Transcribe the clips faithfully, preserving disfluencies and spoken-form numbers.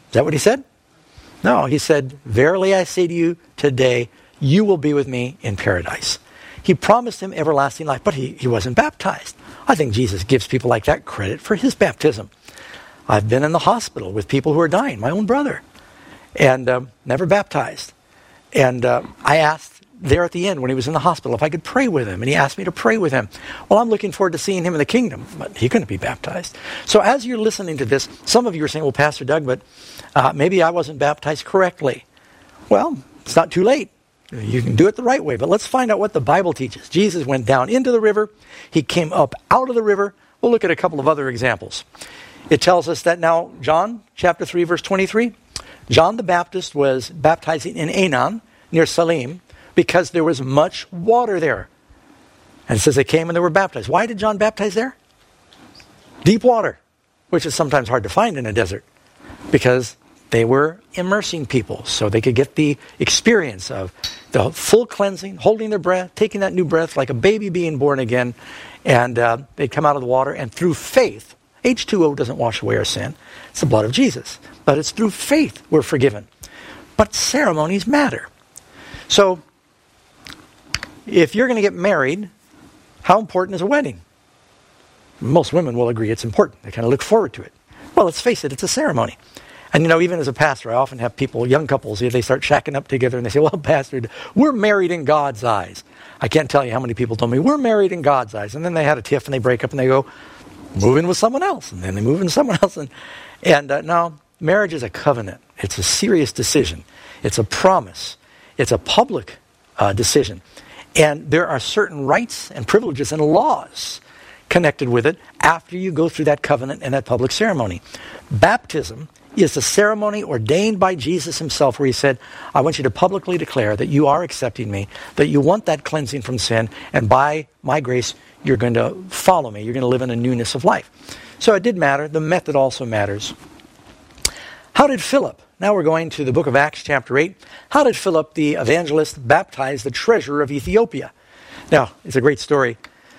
Is that what he said? No, he said, verily I say to you today, you will be with me in paradise. He promised him everlasting life, but he, he wasn't baptized. I think Jesus gives people like that credit for his baptism. I've been in the hospital with people who are dying, my own brother, and um, never baptized. And uh, I asked there at the end when he was in the hospital if I could pray with him, and he asked me to pray with him. Well, I'm looking forward to seeing him in the kingdom, but he couldn't be baptized. So as you're listening to this, some of you are saying, well, Pastor Doug, but uh, maybe I wasn't baptized correctly. Well, it's not too late. You can do it the right way, but let's find out what the Bible teaches. Jesus went down into the river. He came up out of the river. We'll look at a couple of other examples. It tells us that now, John chapter three, verse twenty-three, John the Baptist was baptizing in Aenon near Salim because there was much water there. And it says they came and they were baptized. Why did John baptize there? Deep water, which is sometimes hard to find in a desert, because they were immersing people so they could get the experience of the full cleansing, holding their breath, taking that new breath like a baby being born again. And uh, they'd come out of the water, and through faith, H two O doesn't wash away our sin. It's the blood of Jesus. But it's through faith we're forgiven. But ceremonies matter. So, if you're going to get married, how important is a wedding? Most women will agree it's important. They kind of look forward to it. Well, let's face it, it's a ceremony. And, you know, even as a pastor, I often have people, young couples, they start shacking up together and they say, well, Pastor, we're married in God's eyes. I can't tell you how many people told me, we're married in God's eyes. And then they had a tiff and they break up and they go, move in with someone else. And then they move in with someone else. And, and uh, now, marriage is a covenant. It's a serious decision. It's a promise. It's a public uh, decision. And there are certain rights and privileges and laws connected with it after you go through that covenant and that public ceremony. Baptism is the ceremony ordained by Jesus himself where he said, I want you to publicly declare that you are accepting me, that you want that cleansing from sin, and by my grace, you're going to follow me. You're going to live in a newness of life. So it did matter. The method also matters. How did Philip, now we're going to the book of Acts chapter eight, how did Philip the evangelist baptize the treasurer of Ethiopia? Now, it's a great story.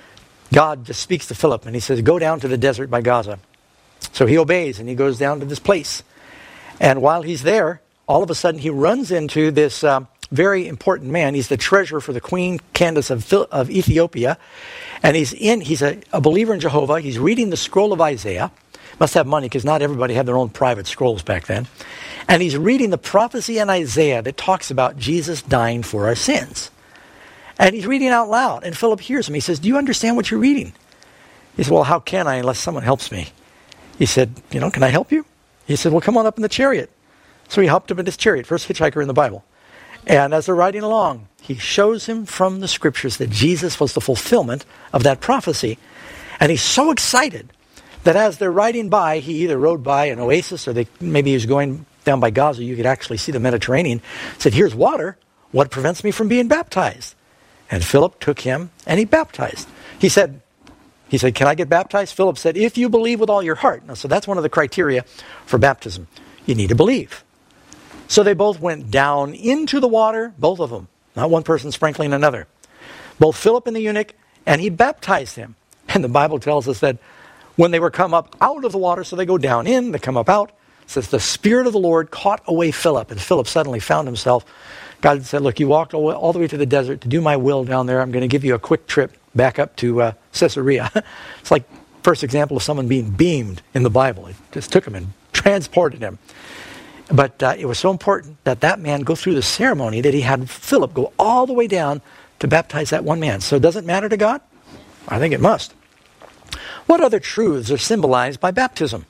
God just speaks to Philip and he says, go down to the desert by Gaza. So he obeys and he goes down to this place. And while he's there, all of a sudden he runs into this um, very important man. He's the treasurer for the Queen Candace of, of Ethiopia. And he's in. He's a, a believer in Jehovah. He's reading the scroll of Isaiah. Must have money because not everybody had their own private scrolls back then. And he's reading the prophecy in Isaiah that talks about Jesus dying for our sins. And he's reading out loud. And Philip hears him. He says, do you understand what you're reading? He said, well, how can I unless someone helps me? He said, you know, can I help you? He said, well, come on up in the chariot. So he hopped up in his chariot, first hitchhiker in the Bible. And as they're riding along, he shows him from the scriptures that Jesus was the fulfillment of that prophecy. And he's so excited that as they're riding by, he either rode by an oasis or they maybe he was going down by Gaza. You could actually see the Mediterranean. Said, here's water. What prevents me from being baptized? And Philip took him and he baptized. He said, He said, can I get baptized? Philip said, if you believe with all your heart. Now, so that's one of the criteria for baptism. You need to believe. So they both went down into the water, both of them. Not one person sprinkling another. Both Philip and the eunuch, and he baptized him. And the Bible tells us that when they were come up out of the water, so they go down in, they come up out, it says the Spirit of the Lord caught away Philip. And Philip suddenly found himself. God said, look, you walked all, all the way to the desert to do my will down there. I'm going to give you a quick trip back up to uh, Caesarea. It's like first example of someone being beamed in the Bible. It just took him and transported him. But uh, it was so important that that man go through the ceremony that he had Philip go all the way down to baptize that one man. So does it matter to God? I think it must. What other truths are symbolized by baptism?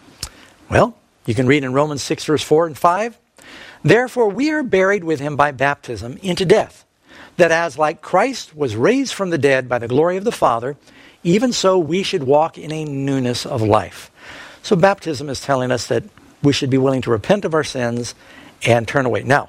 Well, you can read in Romans six, verse four and five. Therefore we are buried with him by baptism into death, that as like Christ was raised from the dead by the glory of the Father, even so we should walk in a newness of life. So baptism is telling us that we should be willing to repent of our sins and turn away. Now,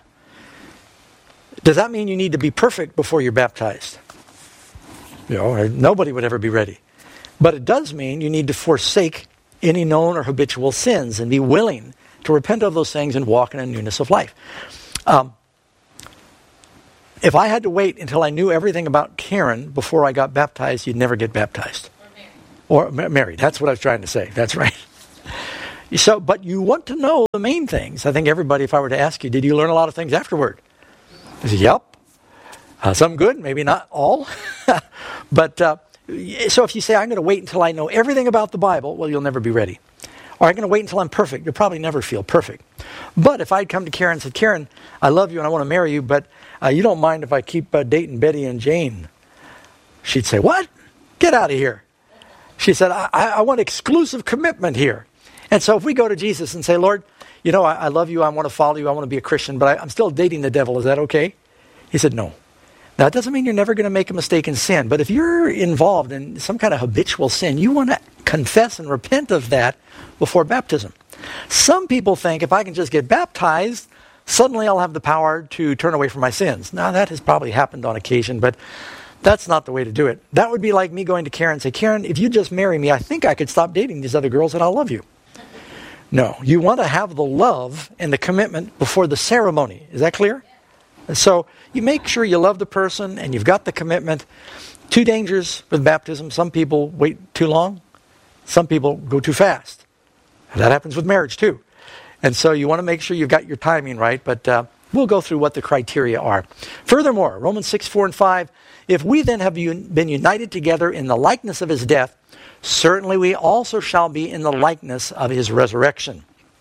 does that mean you need to be perfect before you're baptized? You know, nobody would ever be ready. But it does mean you need to forsake any known or habitual sins and be willing to repent of those things and walk in a newness of life. Um, if I had to wait until I knew everything about Karen before I got baptized, you'd never get baptized. Or married. Or ma- married. That's what I was trying to say. That's right. So, but you want to know the main things. I think everybody, if I were to ask you, did you learn a lot of things afterward? I said, yep. Uh, some good, maybe not all. But uh, so if you say, I'm going to wait until I know everything about the Bible, well, you'll never be ready. Or I'm going to wait until I'm perfect. You'll probably never feel perfect. But if I'd come to Karen and said, Karen, I love you and I want to marry you, but uh, you don't mind if I keep uh, dating Betty and Jane? She'd say, what? Get out of here. She said, I, I want exclusive commitment here. And so if we go to Jesus and say, Lord, you know, I, I love you, I want to follow you, I want to be a Christian, but I, I'm still dating the devil. Is that okay? He said, no. Now, it doesn't mean you're never going to make a mistake and sin, but if you're involved in some kind of habitual sin, you want to confess and repent of that before baptism. Some people think if I can just get baptized, suddenly I'll have the power to turn away from my sins. Now, that has probably happened on occasion, but that's not the way to do it. That would be like me going to Karen and say, Karen, if you just marry me, I think I could stop dating these other girls and I'll love you. No, you want to have the love and the commitment before the ceremony. Is that clear? So you make sure you love the person and you've got the commitment. Two dangers with baptism. Some people wait too long. Some people go too fast. That happens with marriage too. And so you want to make sure you've got your timing right, but uh, we'll go through what the criteria are. Furthermore, Romans six, four and five, if we then have been united together in the likeness of his death, certainly we also shall be in the likeness of his resurrection.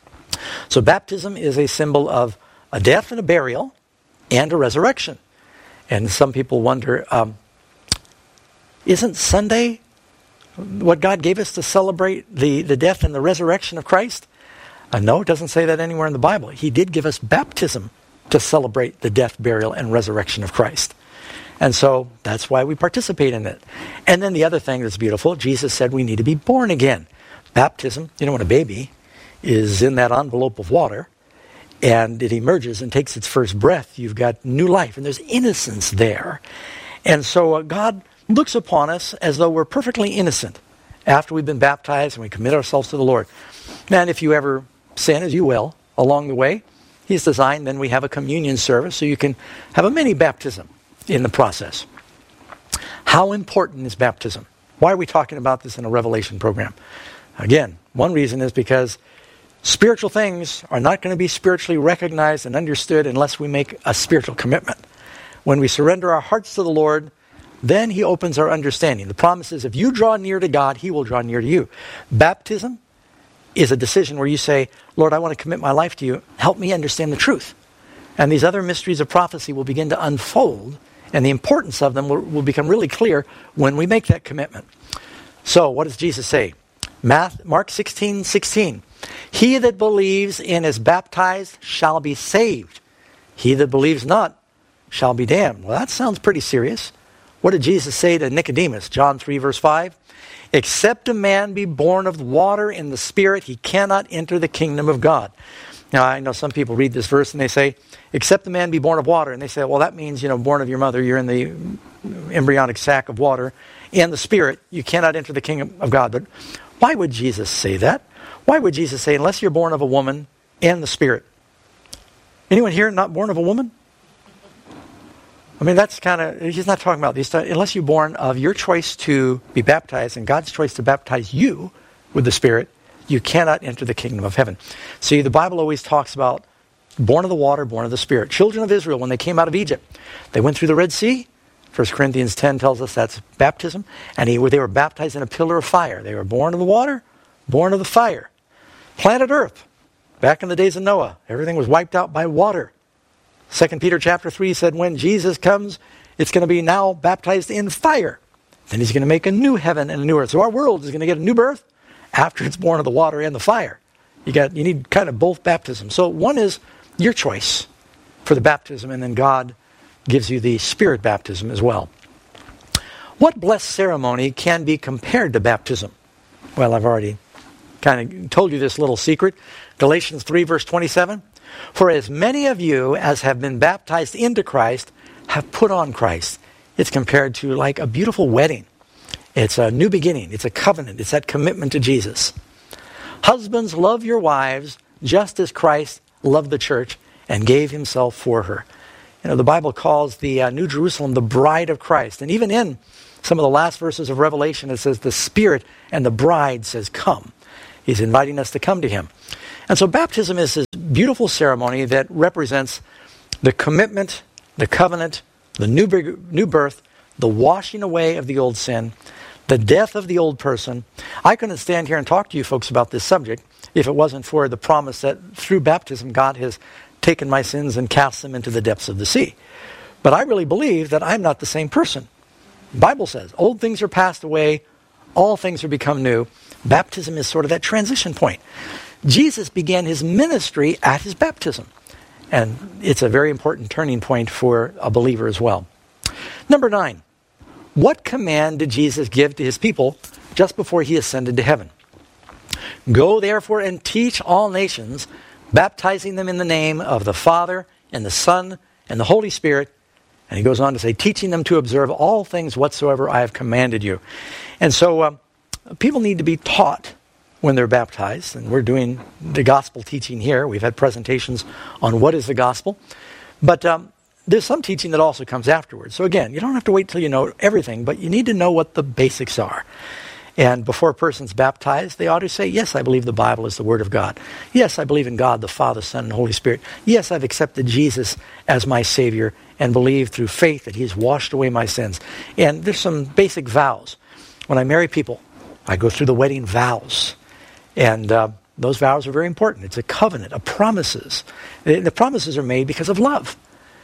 So baptism is a symbol of a death and a burial and a resurrection. And some people wonder, um, isn't Sunday what God gave us to celebrate the, the death and the resurrection of Christ? Uh, no, it doesn't say that anywhere in the Bible. He did give us baptism to celebrate the death, burial, and resurrection of Christ. And so that's why we participate in it. And then the other thing that's beautiful, Jesus said we need to be born again. Baptism, you know, when a baby is in that envelope of water and it emerges and takes its first breath, you've got new life and there's innocence there. And so uh, God looks upon us as though we're perfectly innocent after we've been baptized and we commit ourselves to the Lord. And if you ever sin, as you will, along the way, He's designed, then we have a communion service so you can have a mini baptism in the process. How important is baptism? Why are we talking about this in a Revelation program? Again, one reason is because spiritual things are not going to be spiritually recognized and understood unless we make a spiritual commitment. When we surrender our hearts to the Lord, then He opens our understanding. The promise is if you draw near to God, He will draw near to you. Baptism is a decision where you say, Lord, I want to commit my life to you. Help me understand the truth. And these other mysteries of prophecy will begin to unfold, and the importance of them will, will become really clear when we make that commitment. So, what does Jesus say? Math, Mark sixteen sixteen. He that believes and is baptized shall be saved. He that believes not shall be damned. Well, that sounds pretty serious. What did Jesus say to Nicodemus? John three, verse five. Except a man be born of water and the Spirit, he cannot enter the kingdom of God. Now, I know some people read this verse and they say, except a man be born of water. And they say, well, that means, you know, born of your mother, you're in the embryonic sac of water. And the Spirit, you cannot enter the kingdom of God. But why would Jesus say that? Why would Jesus say, unless you're born of a woman and the Spirit? Anyone here not born of a woman? I mean, that's kind of, he's not talking about these, unless you're born of your choice to be baptized and God's choice to baptize you with the Spirit, you cannot enter the kingdom of heaven. See, the Bible always talks about born of the water, born of the Spirit. Children of Israel, when they came out of Egypt, they went through the Red Sea. First Corinthians ten tells us that's baptism. And he, they were baptized in a pillar of fire. They were born of the water, born of the fire. Planet Earth, back in the days of Noah, everything was wiped out by water. Second Peter chapter three said when Jesus comes, it's going to be now baptized in fire. Then He's going to make a new heaven and a new earth. So our world is going to get a new birth after it's born of the water and the fire. You got you need kind of both baptisms. So one is your choice for the baptism, and then God gives you the Spirit baptism as well. What blessed ceremony can be compared to baptism? Well, I've already kind of told you this little secret. Galatians three, verse twenty-seven. For as many of you as have been baptized into Christ have put on Christ. It's compared to like a beautiful wedding. It's a new beginning. It's a covenant. It's that commitment to Jesus. Husbands, love your wives just as Christ loved the church and gave Himself for her. You know, the Bible calls the uh, New Jerusalem the bride of Christ. And even in some of the last verses of Revelation, it says the Spirit and the bride says, come. He's inviting us to come to him. And so baptism is this beautiful ceremony that represents the commitment, the covenant, the new, new birth, the washing away of the old sin, the death of the old person. I couldn't stand here and talk to you folks about this subject if it wasn't for the promise that through baptism God has taken my sins and cast them into the depths of the sea. But I really believe that I'm not the same person. The Bible says, old things are passed away, all things are become new. Baptism is sort of that transition point. Jesus began his ministry at his baptism. And it's a very important turning point for a believer as well. Number nine, what command did Jesus give to his people just before he ascended to heaven? Go therefore and teach all nations, baptizing them in the name of the Father and the Son and the Holy Spirit. And he goes on to say, teaching them to observe all things whatsoever I have commanded you. And so uh, people need to be taught when they're baptized. And we're doing the gospel teaching here. We've had presentations on what is the gospel. But um, there's some teaching that also comes afterwards. So again, you don't have to wait till you know everything, but you need to know what the basics are. And before a person's baptized, they ought to say, yes, I believe the Bible is the Word of God. Yes, I believe in God, the Father, Son, and Holy Spirit. Yes, I've accepted Jesus as my Savior and believe through faith that He's washed away my sins. And there's some basic vows. When I marry people, I go through the wedding vows. And uh, those vows are very important. It's a covenant, a promises. The, the promises are made because of love.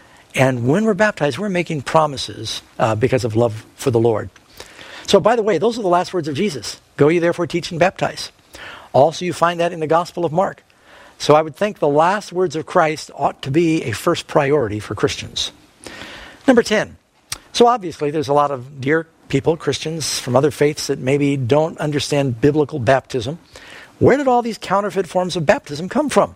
And when we're baptized, we're making promises uh, because of love for the Lord. So, by the way, those are the last words of Jesus. Go ye therefore, teach and baptize. Also, you find that in the Gospel of Mark. So I would think the last words of Christ ought to be a first priority for Christians. Number ten. So obviously, there's a lot of dear people, Christians from other faiths that maybe don't understand biblical baptism. Where did all these counterfeit forms of baptism come from?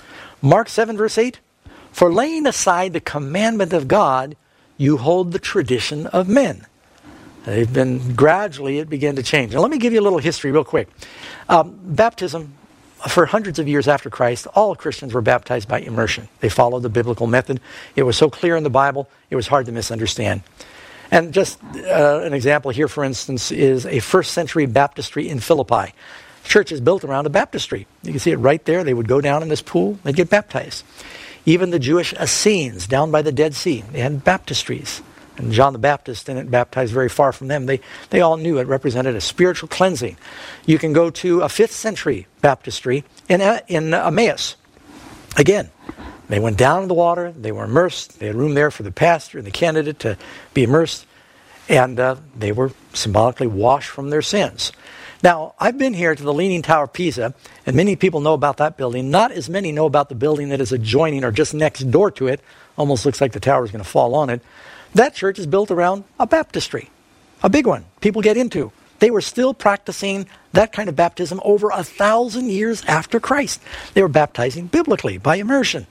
Mark seven, verse eight. For laying aside the commandment of God, you hold the tradition of men. They've been, gradually it began to change. Now let me give you a little history real quick. Um, baptism, for hundreds of years after Christ, all Christians were baptized by immersion. They followed the biblical method. It was so clear in the Bible, it was hard to misunderstand. And just uh, an example here, for instance, is a first century baptistry in Philippi. Church is built around a baptistry. You can see it right there. They would go down in this pool, they'd get baptized. Even the Jewish Essenes down by the Dead Sea, they had baptistries. And John the Baptist didn't baptize very far from them. They they all knew it represented a spiritual cleansing. You can go to a fifth century baptistry in, in Emmaus. Again, they went down in the water. They were immersed. They had room there for the pastor and the candidate to be immersed. And uh, they were symbolically washed from their sins. Now, I've been here to the Leaning Tower of Pisa, and many people know about that building. Not as many know about the building that is adjoining or just next door to it. Almost looks like the tower is going to fall on it. That church is built around a baptistry, a big one people get into. They were still practicing that kind of baptism over a thousand years after Christ. They were baptizing biblically by immersion.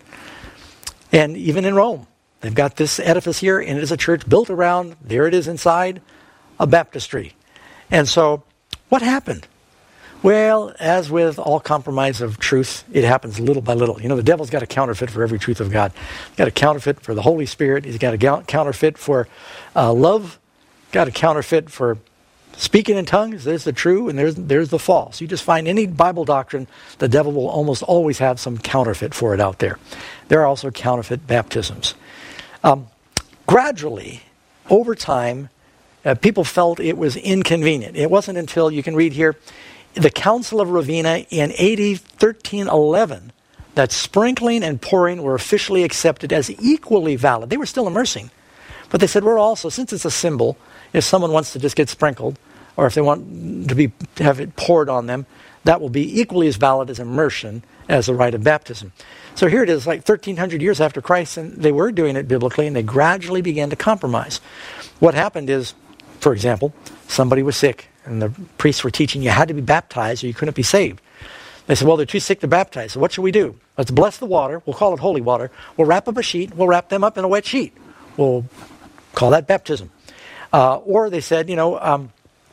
And even in Rome, they've got this edifice here, and it is a church built around, there it is inside, a baptistry. And so, what happened? Well, as with all compromise of truth, it happens little by little. You know, the devil's got a counterfeit for every truth of God. He's got a counterfeit for the Holy Spirit. He's got a counterfeit for uh, love. Got a counterfeit for speaking in tongues. There's the true and there's there's the false. You just find any Bible doctrine, the devil will almost always have some counterfeit for it out there. There are also counterfeit baptisms. Um, gradually, over time, uh, people felt it was inconvenient. It wasn't until, you can read here, the Council of Ravenna in A D thirteen eleven, that sprinkling and pouring were officially accepted as equally valid. They were still immersing. But they said, we're also, since it's a symbol, if someone wants to just get sprinkled, or if they want to be to have it poured on them, that will be equally as valid as immersion as the rite of baptism. So here it is, like thirteen hundred years after Christ, and they were doing it biblically, and they gradually began to compromise. What happened is, for example, somebody was sick, and the priests were teaching you had to be baptized or you couldn't be saved. They said, well, they're too sick to baptize, so what should we do? Let's bless the water. We'll call it holy water. We'll wrap up a sheet. We'll wrap them up in a wet sheet. We'll call that baptism. Uh, or they said, you know, um,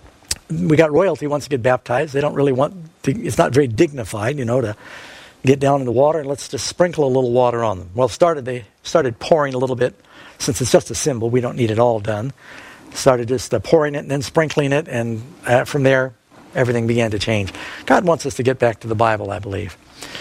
we got royalty wants to get baptized. They don't really want to, it's not very dignified, you know, to get down in the water, and let's just sprinkle a little water on them. Well, started they started pouring a little bit. Since it's just a symbol, we don't need it all done. Started just uh, pouring it and then sprinkling it, and uh, from there, everything began to change. God wants us to get back to the Bible, I believe.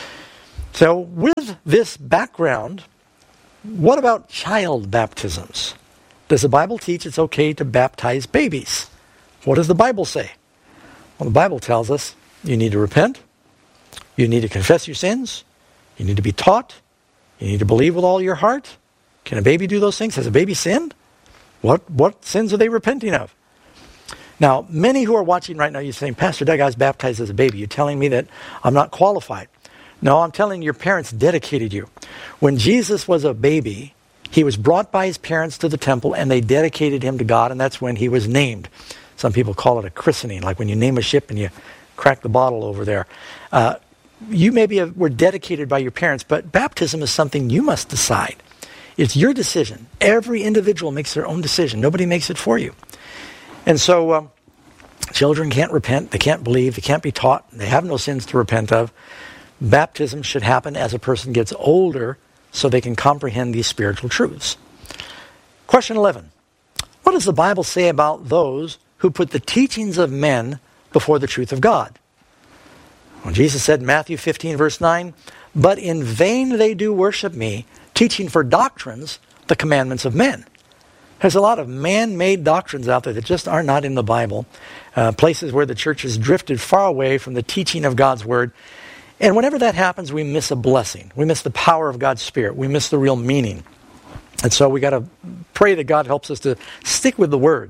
So with this background, what about child baptisms? Does the Bible teach it's okay to baptize babies? What does the Bible say? Well, the Bible tells us you need to repent, you need to confess your sins, you need to be taught, you need to believe with all your heart. Can a baby do those things? Has a baby sinned? What what sins are they repenting of? Now, many who are watching right now, you're saying, Pastor Doug, I was baptized as a baby. You're telling me that I'm not qualified. No, I'm telling you, your parents dedicated you. When Jesus was a baby, he was brought by his parents to the temple, and they dedicated him to God, and that's when he was named. Some people call it a christening, like when you name a ship and you crack the bottle over there. Uh, you maybe have, were dedicated by your parents, but baptism is something you must decide. It's your decision. Every individual makes their own decision. Nobody makes it for you. And so um, children can't repent, they can't believe, they can't be taught, they have no sins to repent of. Baptism should happen as a person gets older so they can comprehend these spiritual truths. Question eleven. What does the Bible say about those who put the teachings of men before the truth of God? Well, Jesus said in Matthew fifteen, verse nine, "But in vain they do worship me, teaching for doctrines the commandments of men." There's a lot of man-made doctrines out there that just are not in the Bible. Uh, places where the church has drifted far away from the teaching of God's Word. And whenever that happens, we miss a blessing. We miss the power of God's Spirit. We miss the real meaning. And so we got to pray that God helps us to stick with the Word.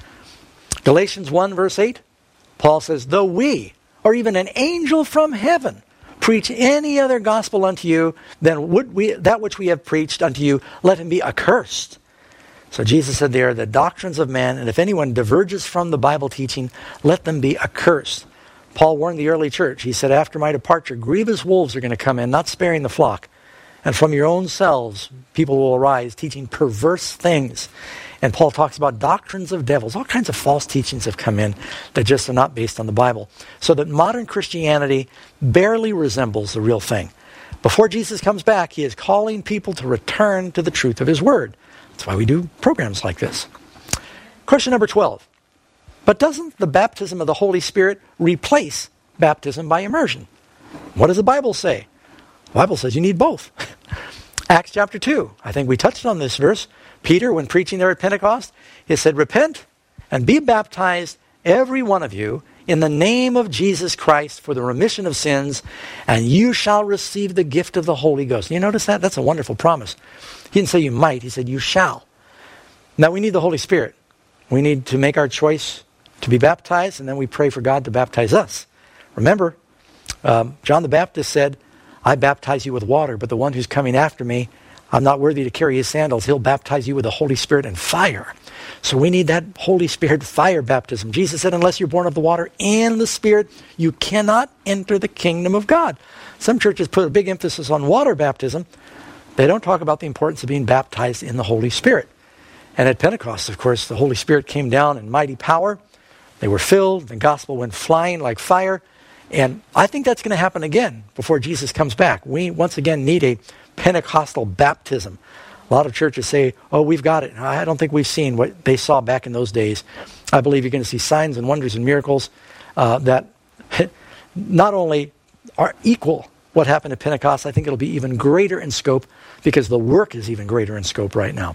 Galatians one, verse eight, Paul says, "Though we, or even an angel from heaven, preach any other gospel unto you than would we, that which we have preached unto you, let him be accursed." So Jesus said they are the doctrines of men, and if anyone diverges from the Bible teaching, let them be accursed. Paul warned the early church. He said, after my departure, grievous wolves are going to come in, not sparing the flock. And from your own selves, people will arise teaching perverse things. And Paul talks about doctrines of devils. All kinds of false teachings have come in that just are not based on the Bible. So that modern Christianity barely resembles the real thing. Before Jesus comes back, he is calling people to return to the truth of his word. That's why we do programs like this. Question number twelve. But doesn't the baptism of the Holy Spirit replace baptism by immersion? What does the Bible say? The Bible says you need both. Acts chapter two. I think we touched on this verse. Peter, when preaching there at Pentecost, he said, "Repent and be baptized, every one of you, in the name of Jesus Christ for the remission of sins, and you shall receive the gift of the Holy Ghost." You notice that? That's a wonderful promise. He didn't say you might. He said you shall. Now we need the Holy Spirit. We need to make our choice to be baptized, and then we pray for God to baptize us. Remember, um, John the Baptist said, "I baptize you with water, but the one who's coming after me, I'm not worthy to carry his sandals. He'll baptize you with the Holy Spirit and fire." So we need that Holy Spirit fire baptism. Jesus said, unless you're born of the water and the Spirit, you cannot enter the kingdom of God. Some churches put a big emphasis on water baptism. They don't talk about the importance of being baptized in the Holy Spirit. And at Pentecost, of course, the Holy Spirit came down in mighty power. They were filled. The gospel went flying like fire. And I think that's going to happen again before Jesus comes back. We, once again, need a Pentecostal baptism. A lot of churches say, oh, we've got it. I don't think we've seen what they saw back in those days. I believe you're going to see signs and wonders and miracles uh, that not only are equal what happened at Pentecost, I think it'll be even greater in scope because the work is even greater in scope right now.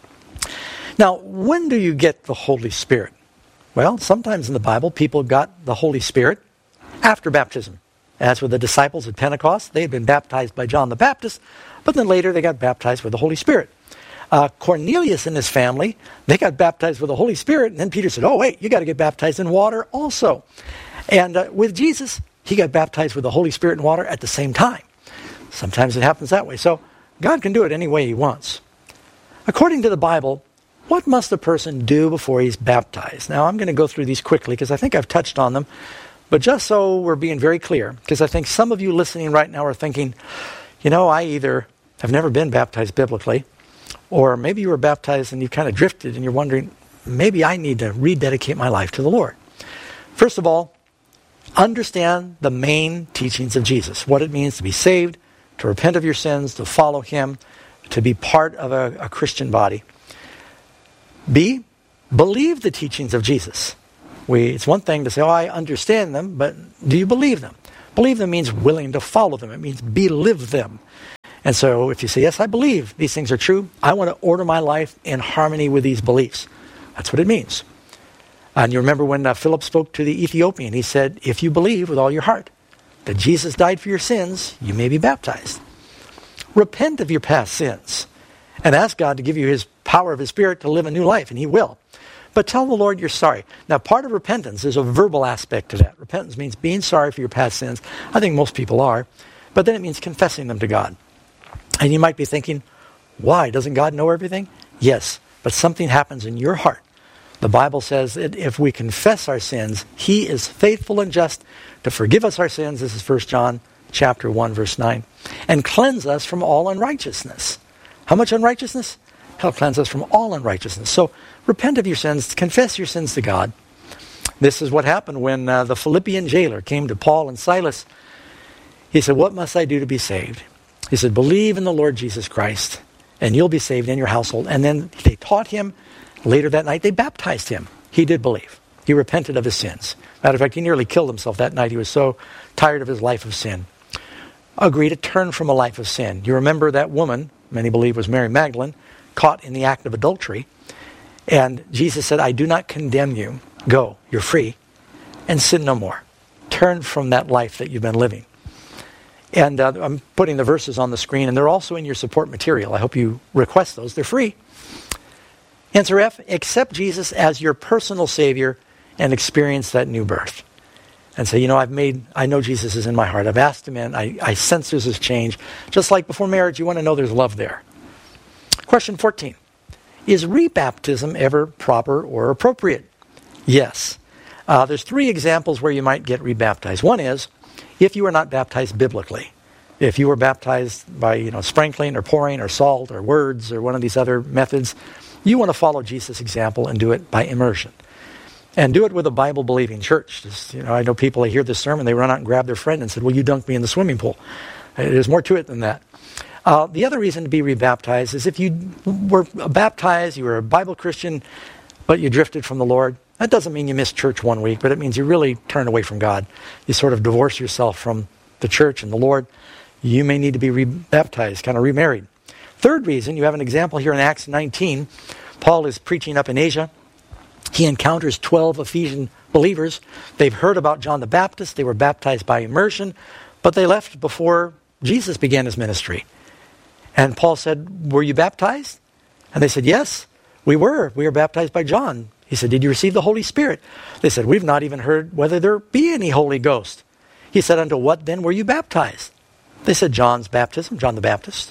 Now, when do you get the Holy Spirit? Well, sometimes in the Bible, people got the Holy Spirit after baptism. As with the disciples at Pentecost, they had been baptized by John the Baptist, but then later they got baptized with the Holy Spirit. Uh, Cornelius and his family, they got baptized with the Holy Spirit, and then Peter said, oh, wait, you got to get baptized in water also. And uh, with Jesus, he got baptized with the Holy Spirit and water at the same time. Sometimes it happens that way. So God can do it any way he wants. According to the Bible, what must a person do before he's baptized? Now, I'm going to go through these quickly because I think I've touched on them. But just so we're being very clear, because I think some of you listening right now are thinking, you know, I either have never been baptized biblically, or maybe you were baptized and you kind of drifted and you're wondering, maybe I need to rededicate my life to the Lord. First of all, understand the main teachings of Jesus, what it means to be saved, to repent of your sins, to follow him, to be part of a, a Christian body. B, believe the teachings of Jesus. We, it's one thing to say, oh, I understand them, but do you believe them? Believe them means willing to follow them. It means believe them. And so if you say, yes, I believe these things are true, I want to order my life in harmony with these beliefs. That's what it means. And you remember when uh, Philip spoke to the Ethiopian, he said, if you believe with all your heart that Jesus died for your sins, you may be baptized. Repent of your past sins and ask God to give you his power of his Spirit to live a new life, and he will. But tell the Lord you're sorry. Now, part of repentance is a verbal aspect to that. Repentance means being sorry for your past sins. I think most people are. But then it means confessing them to God. And you might be thinking, why? Doesn't God know everything? Yes, but something happens in your heart. The Bible says that if we confess our sins, he is faithful and just to forgive us our sins. This is First John chapter one, verse nine. And cleanse us from all unrighteousness. How much unrighteousness? He'll cleanse us from all unrighteousness. So repent of your sins, confess your sins to God. This is what happened when uh, the Philippian jailer came to Paul and Silas. He said, what must I do to be saved? He said, believe in the Lord Jesus Christ, and you'll be saved in your household. And then they taught him. Later that night, they baptized him. He did believe. He repented of his sins. Matter of fact, he nearly killed himself that night. He was so tired of his life of sin. Agreed to turn from a life of sin. You remember that woman, many believe was Mary Magdalene, caught in the act of adultery. And Jesus said, I do not condemn you. Go, you're free, and sin no more. Turn from that life that you've been living. And uh, I'm putting the verses on the screen, and they're also in your support material. I hope you request those. They're free. Answer F, accept Jesus as your personal Savior and experience that new birth. And say, you know, I've made, I know Jesus is in my heart. I've asked him in. I, I sense there's this change. Just like before marriage, you want to know there's love there. Question fourteen. Is rebaptism ever proper or appropriate? Yes. Uh, there's three examples where you might get rebaptized. One is, if you are not baptized biblically. If you were baptized by, you know, sprinkling or pouring or salt or words or one of these other methods, you want to follow Jesus' example and do it by immersion. And do it with a Bible-believing church. Just, you know, I know people, they hear this sermon, they run out and grab their friend and said, well, you dunked me in the swimming pool. There's more to it than that. Uh, the other reason to be rebaptized is if you were baptized, you were a Bible Christian, but you drifted from the Lord. That doesn't mean you missed church one week, but it means you really turned away from God. You sort of divorce yourself from the church and the Lord. You may need to be rebaptized, kind of remarried. Third reason, you have an example here in Acts nineteen. Paul is preaching up in Asia. He encounters twelve Ephesian believers. They've heard about John the Baptist. They were baptized by immersion, but they left before Jesus began his ministry. And Paul said, were you baptized? And they said, yes, we were. We were baptized by John. He said, did you receive the Holy Spirit? They said, we've not even heard whether there be any Holy Ghost. He said, unto what then were you baptized? They said, John's baptism, John the Baptist.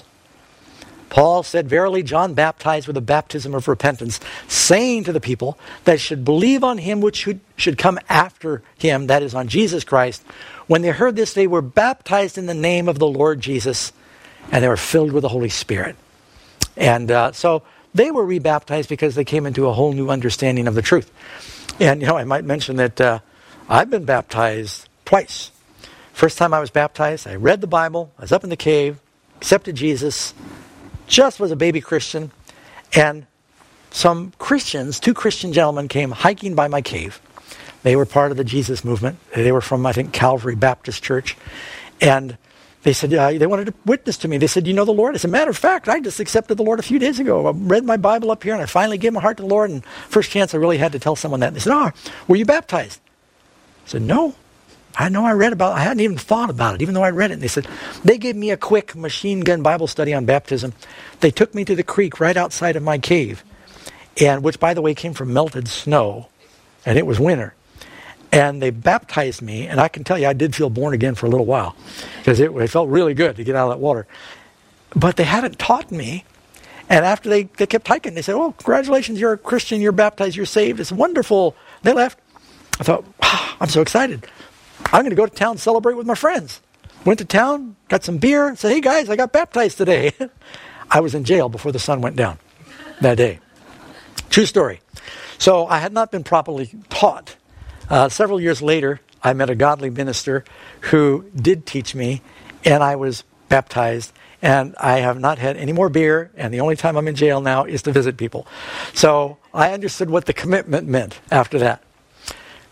Paul said, verily John baptized with a baptism of repentance, saying to the people that should believe on him which should, should come after him, that is on Jesus Christ. When they heard this, they were baptized in the name of the Lord Jesus, and they were filled with the Holy Spirit. And uh, so they were rebaptized because they came into a whole new understanding of the truth. And, you know, I might mention that uh, I've been baptized twice. First time I was baptized, I read the Bible, I was up in the cave, accepted Jesus, just was a baby Christian, and some Christians, two Christian gentlemen came hiking by my cave. They were part of the Jesus movement. They were from, I think, Calvary Baptist Church. And they said, uh, they wanted to witness to me. They said, you know the Lord? As a matter of fact, I just accepted the Lord a few days ago. I read my Bible up here, and I finally gave my heart to the Lord, and first chance I really had to tell someone that. And they said, oh, were you baptized? I said, no. I know I read about it. I hadn't even thought about it, even though I read it. And they said, they gave me a quick machine gun Bible study on baptism. They took me to the creek right outside of my cave, and which, by the way, came from melted snow, and it was winter. And they baptized me, and I can tell you I did feel born again for a little while, because it, it felt really good to get out of that water. But they hadn't taught me. And after they, they kept hiking, they said, oh, congratulations, you're a Christian, you're baptized, you're saved. It's wonderful. They left. I thought, wow, I'm so excited. I'm going to go to town and celebrate with my friends. Went to town, got some beer, said, hey guys, I got baptized today. I was in jail before the sun went down that day. True story. So I had not been properly taught. Uh, several years later, I met a godly minister who did teach me, and I was baptized. And I have not had any more beer, and the only time I'm in jail now is to visit people. So I understood what the commitment meant after that.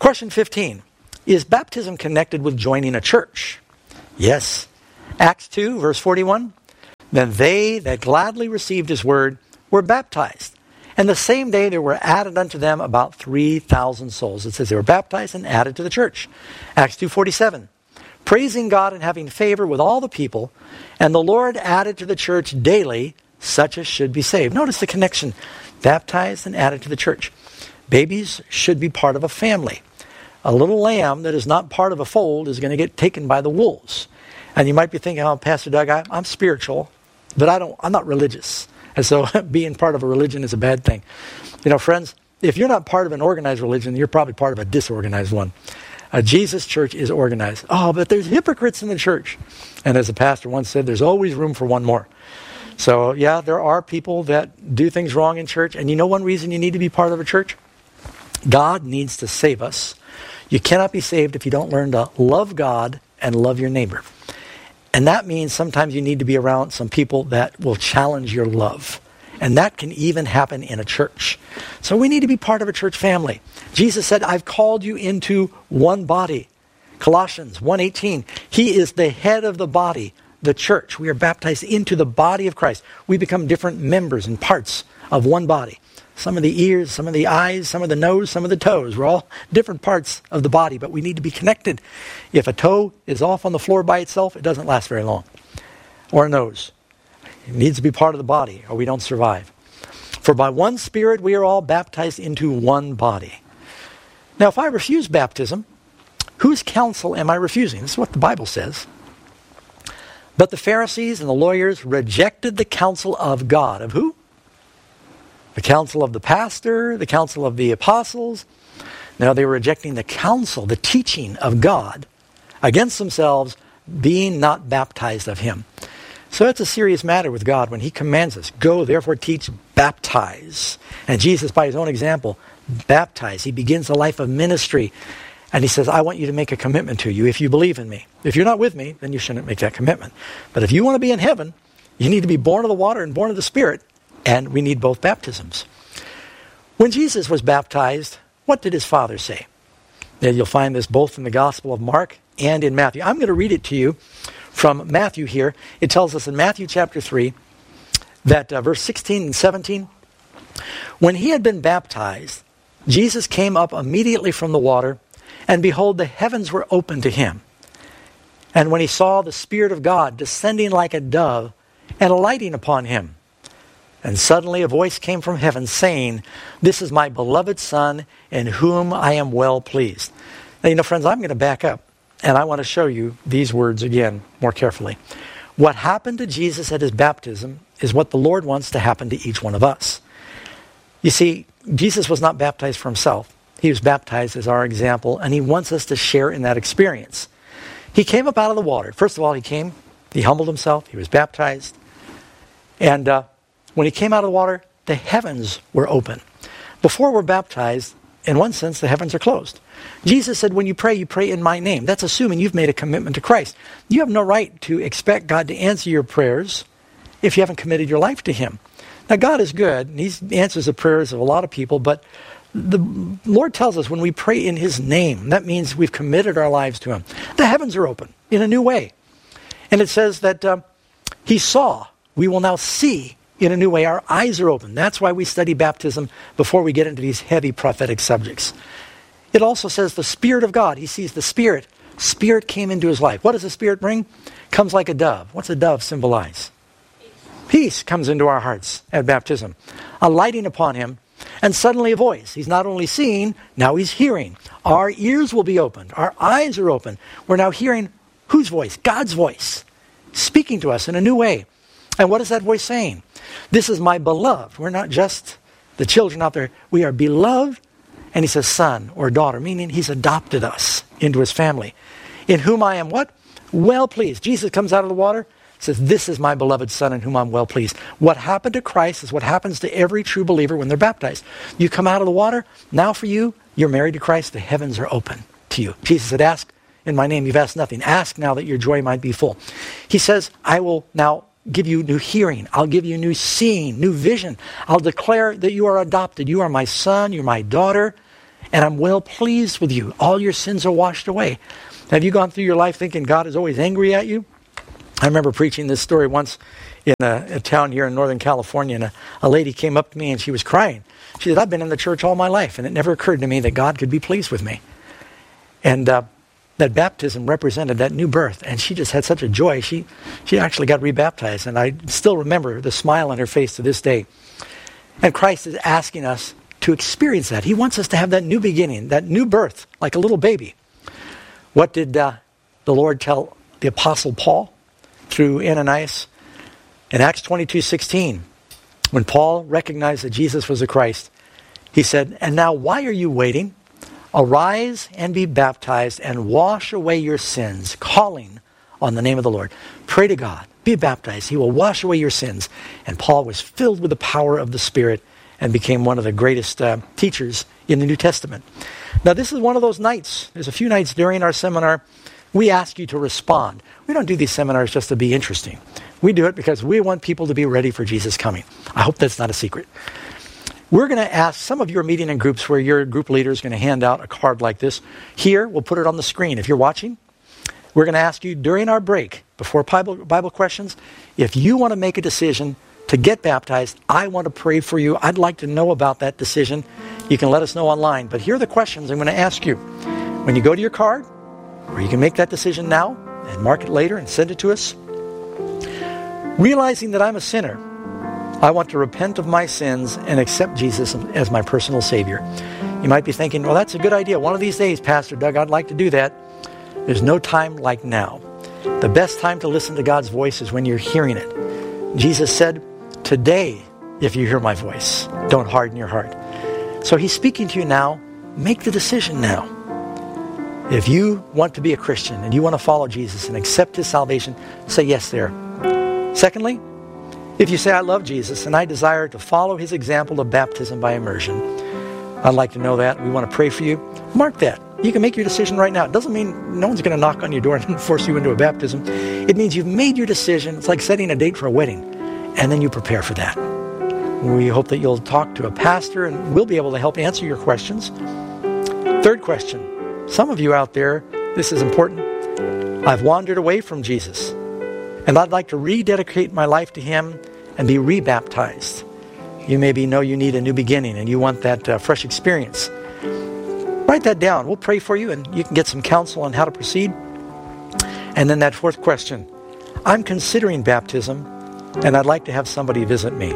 Question fifteen. Is baptism connected with joining a church? Yes. Acts two, verse forty-one. Then they that gladly received his word were baptized. And the same day there were added unto them about three thousand souls. It says they were baptized and added to the church. Acts two forty-seven. Praising God and having favor with all the people. And the Lord added to the church daily such as should be saved. Notice the connection. Baptized and added to the church. Babies should be part of a family. A little lamb that is not part of a fold is going to get taken by the wolves. And you might be thinking, oh, Pastor Doug, I, I'm spiritual, but I don't, I'm not religious. And so being part of a religion is a bad thing. You know, friends, if you're not part of an organized religion, you're probably part of a disorganized one. A Jesus church is organized. Oh, but there's hypocrites in the church. And as the pastor once said, there's always room for one more. So, yeah, there are people that do things wrong in church. And you know one reason you need to be part of a church? God needs to save us. You cannot be saved if you don't learn to love God and love your neighbor. And that means sometimes you need to be around some people that will challenge your love. And that can even happen in a church. So we need to be part of a church family. Jesus said, I've called you into one body. Colossians one eighteen. He is the head of the body, the church. We are baptized into the body of Christ. We become different members and parts of one body. Some of the ears, some of the eyes, some of the nose, some of the toes. We're all different parts of the body, but we need to be connected. If a toe is off on the floor by itself, it doesn't last very long. Or a nose. It needs to be part of the body, or we don't survive. For by one Spirit we are all baptized into one body. Now, if I refuse baptism, whose counsel am I refusing? This is what the Bible says. But the Pharisees and the lawyers rejected the counsel of God. Of who? The counsel of the pastor, the counsel of the apostles. Now they were rejecting the counsel, the teaching of God against themselves, being not baptized of him. So it's a serious matter with God when he commands us, go therefore teach, baptize. And Jesus, by his own example, baptized. He begins a life of ministry. And he says, I want you to make a commitment to you if you believe in me. If you're not with me, then you shouldn't make that commitment. But if you want to be in heaven, you need to be born of the water and born of the Spirit. And we need both baptisms. When Jesus was baptized, what did his Father say? Now, you'll find this both in the Gospel of Mark and in Matthew. I'm going to read it to you from Matthew here. It tells us in Matthew chapter three, that uh, verse sixteen and seventeen, when he had been baptized, Jesus came up immediately from the water, and behold, the heavens were opened to him. And when he saw the Spirit of God descending like a dove and alighting upon him, and suddenly a voice came from heaven saying, this is my beloved Son, in whom I am well pleased. Now, you know, friends, I'm going to back up, and I want to show you these words again more carefully. What happened to Jesus at his baptism is what the Lord wants to happen to each one of us. You see, Jesus was not baptized for himself. He was baptized as our example, and he wants us to share in that experience. He came up out of the water. First of all, he came, he humbled himself, he was baptized, and uh, when he came out of the water, the heavens were open. Before we're baptized, in one sense, the heavens are closed. Jesus said, when you pray, you pray in my name. That's assuming you've made a commitment to Christ. You have no right to expect God to answer your prayers if you haven't committed your life to him. Now, God is good, and he answers the prayers of a lot of people, but the Lord tells us when we pray in his name, that means we've committed our lives to him. The heavens are open in a new way. And it says that uh, he saw, we will now see in a new way. Our eyes are open. That's why we study baptism before we get into these heavy prophetic subjects. It also says the Spirit of God. He sees the Spirit. Spirit came into his life. What does the Spirit bring? Comes like a dove. What's a dove symbolize? Peace comes into our hearts at baptism. Alighting upon him, and suddenly a voice. He's not only seeing, now he's hearing. Our ears will be opened. Our eyes are open. We're now hearing whose voice? God's voice. Speaking to us in a new way. And what is that voice saying? This is my beloved. We're not just the children out there. We are beloved. And he says son or daughter, meaning he's adopted us into his family. In whom I am what? Well pleased. Jesus comes out of the water, says, this is my beloved Son in whom I'm well pleased. What happened to Christ is what happens to every true believer when they're baptized. You come out of the water, now for you, you're married to Christ, the heavens are open to you. Jesus said, ask in my name, you've asked nothing. Ask now that your joy might be full. He says, I will now give you new hearing. I'll give you new seeing, new vision. I'll declare that you are adopted. You are my son, you're my daughter. and I'm well pleased with you. All your sins are washed away. Have you gone through your life thinking God is always angry at you? I remember preaching this story once in a, a town here in Northern California, and a, a lady came up to me and she was crying. She said, I've been in the church all my life, and it never occurred to me that God could be pleased with me. And uh, that baptism represented that new birth, and she just had such a joy. She she actually got rebaptized, and I still remember the smile on her face to this day. And Christ is asking us to experience that. He wants us to have that new beginning, that new birth, like a little baby. What did uh, the Lord tell the Apostle Paul through Ananias? In Acts twenty-two sixteen, when Paul recognized that Jesus was the Christ, he said, and now why are you waiting? Arise and be baptized and wash away your sins, calling on the name of the Lord. Pray to God. Be baptized. He will wash away your sins. And Paul was filled with the power of the Spirit and became one of the greatest uh, teachers in the New Testament. Now, this is one of those nights. There's a few nights during our seminar we ask you to respond. We don't do these seminars just to be interesting. We do it because we want people to be ready for Jesus coming. I hope that's not a secret. We're going to ask, some of you are meeting in groups where your group leader is going to hand out a card like this. Here, we'll put it on the screen. If you're watching, we're going to ask you during our break, before Bible, Bible questions, if you want to make a decision to get baptized, I want to pray for you. I'd like to know about that decision. You can let us know online. But here are the questions I'm going to ask you. When you go to your card, or you can make that decision now and mark it later and send it to us. Realizing that I'm a sinner, I want to repent of my sins and accept Jesus as my personal Savior. You might be thinking, well, that's a good idea. One of these days, Pastor Doug, I'd like to do that. There's no time like now. The best time to listen to God's voice is when you're hearing it. Jesus said, today, if you hear my voice, don't harden your heart. So he's speaking to you now. Make the decision now. If you want to be a Christian and you want to follow Jesus and accept his salvation, say yes there. Secondly, if you say, I love Jesus and I desire to follow his example of baptism by immersion, I'd like to know that. We want to pray for you. Mark that. You can make your decision right now. It doesn't mean no one's going to knock on your door and force you into a baptism. It means you've made your decision. It's like setting a date for a wedding, and then you prepare for that. We hope that you'll talk to a pastor and we'll be able to help answer your questions. Third question. Some of you out there, this is important. I've wandered away from Jesus, and I'd like to rededicate my life to him and be rebaptized. You maybe know you need a new beginning and you want that uh, fresh experience. Write that down. We'll pray for you and you can get some counsel on how to proceed. And then that fourth question. I'm considering baptism and I'd like to have somebody visit me.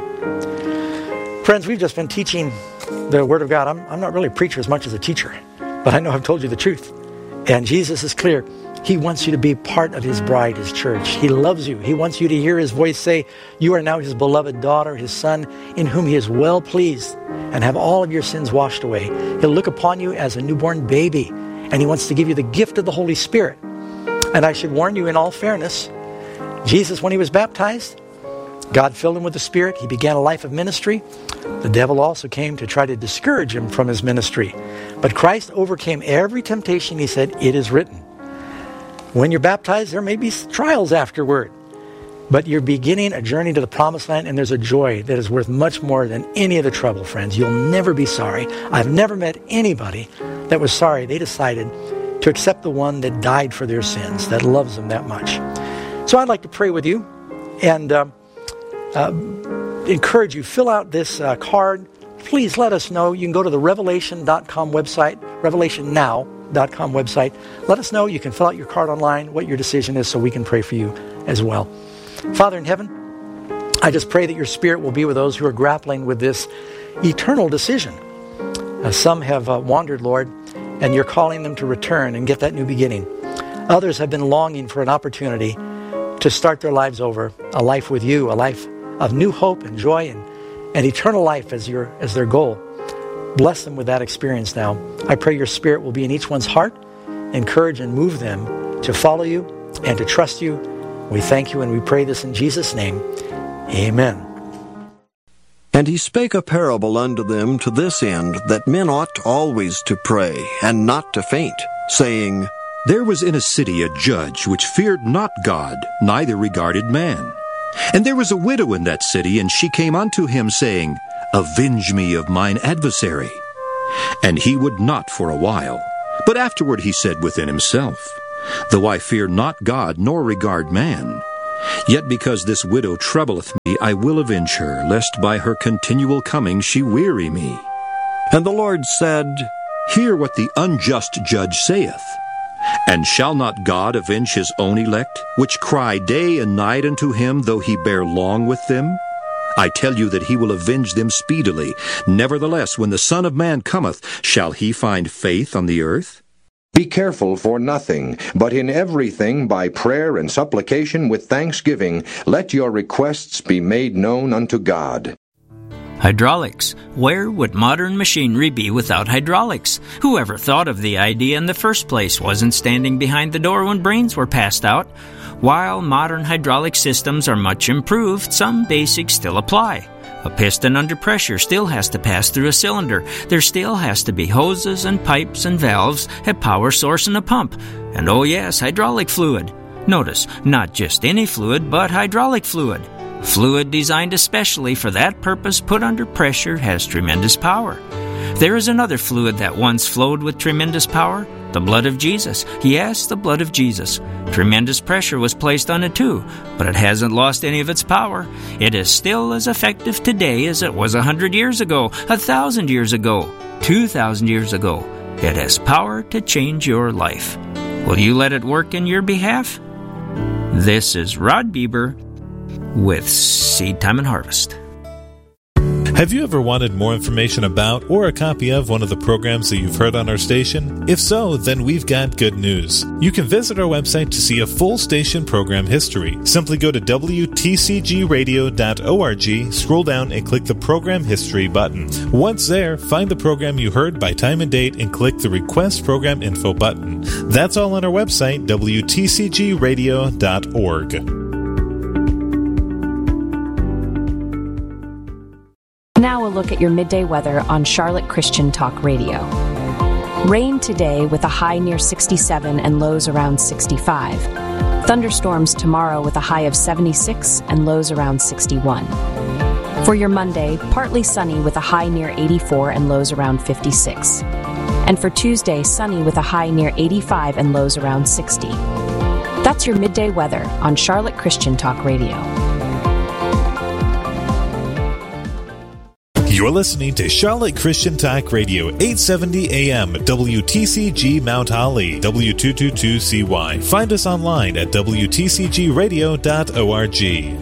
Friends, we've just been teaching the Word of God. I'm, I'm not really a preacher as much as a teacher, but I know I've told you the truth. And Jesus is clear. He wants you to be part of his bride, his church. He loves you. He wants you to hear his voice say, you are now his beloved daughter, his son, in whom he is well pleased, and have all of your sins washed away. He'll look upon you as a newborn baby, and he wants to give you the gift of the Holy Spirit. And I should warn you in all fairness, Jesus, when he was baptized, God filled him with the Spirit. He began a life of ministry. The devil also came to try to discourage him from his ministry. But Christ overcame every temptation. He said, it is written. When you're baptized, there may be trials afterward. But you're beginning a journey to the promised land, and there's a joy that is worth much more than any of the trouble, friends. You'll never be sorry. I've never met anybody that was sorry they decided to accept the one that died for their sins, that loves them that much. So I'd like to pray with you and uh, uh, encourage you. Fill out this uh, card. Please let us know. You can go to the revelation dot com website, revelation now dot com website. Let us know. You can fill out your card online, what your decision is, so we can pray for you as well. Father in heaven, I just pray that your Spirit will be with those who are grappling with this eternal decision. Uh, some have uh, wandered, Lord, and you're calling them to return and get that new beginning. Others have been longing for an opportunity to start their lives over, a life with you, a life of new hope and joy and, and eternal life as your as their goal. Bless them with that experience now. I pray your Spirit will be in each one's heart, encourage and move them to follow you and to trust you. We thank you and we pray this in Jesus' name. Amen. And he spake a parable unto them to this end, that men ought always to pray, and not to faint, saying, There was in a city a judge which feared not God, neither regarded man. And there was a widow in that city, and she came unto him, saying, Avenge me of mine adversary. And he would not for a while. But afterward he said within himself, Though I fear not God, nor regard man, yet because this widow troubleth me, I will avenge her, lest by her continual coming she weary me. And the Lord said, Hear what the unjust judge saith. And shall not God avenge his own elect, which cry day and night unto him, though he bear long with them? I tell you that he will avenge them speedily. Nevertheless, when the Son of Man cometh, shall he find faith on the earth? Be careful for nothing, but in everything by prayer and supplication with thanksgiving, let your requests be made known unto God. Hydraulics. Where would modern machinery be without hydraulics? Whoever thought of the idea in the first place wasn't standing behind the door when brains were passed out. While modern hydraulic systems are much improved, some basics still apply. A piston under pressure still has to pass through a cylinder. There still has to be hoses and pipes and valves, a power source and a pump. And oh yes, hydraulic fluid. Notice, not just any fluid, but hydraulic fluid. Fluid designed especially for that purpose put under pressure has tremendous power. There is another fluid that once flowed with tremendous power, the blood of Jesus. Yes, the blood of Jesus. Tremendous pressure was placed on it too, but it hasn't lost any of its power. It is still as effective today as it was a hundred years ago, a thousand years ago, two thousand years ago. It has power to change your life. Will you let it work in your behalf? This is Rod Bieber with Seed Time and Harvest. Have you ever wanted more information about or a copy of one of the programs that you've heard on our station? If so, then we've got good news. You can visit our website to see a full station program history. Simply go to w t c g radio dot org, scroll down and click the Program History button. Once there, find the program you heard by time and date and click the Request Program Info button. That's all on our website, w t c g radio dot org. Now a look at your midday weather on Charlotte Christian Talk Radio. Rain today with a high near sixty-seven and lows around sixty-five. Thunderstorms tomorrow with a high of seventy-six and lows around sixty-one. For your Monday, partly sunny with a high near eighty-four and lows around fifty-six. And for Tuesday, sunny with a high near eighty-five and lows around sixty. That's your midday weather on Charlotte Christian Talk Radio. You're listening to Charlotte Christian Talk Radio, eight seventy A M, W T C G Mount Holly, W two twenty-two C Y. Find us online at w t c g radio dot org.